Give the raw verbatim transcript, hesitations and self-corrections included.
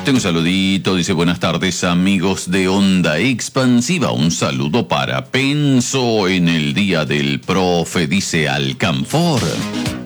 Tengo un saludito, dice buenas tardes amigos de Onda Expansiva. Un saludo para Penso en el día del profe, dice Alcanfor.